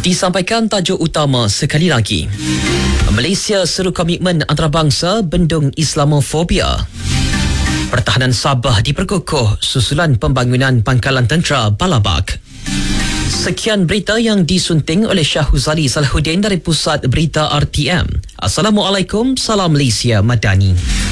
Disampaikan tajuk utama sekali lagi. Malaysia seru komitmen antarabangsa bendung Islamofobia. Pertahanan Sabah diperkukuh susulan pembangunan pangkalan tentera Balabak. Sekian berita yang disunting oleh Syahuzali Salahuddin dari Pusat Berita RTM. Assalamualaikum, salam Malaysia Madani.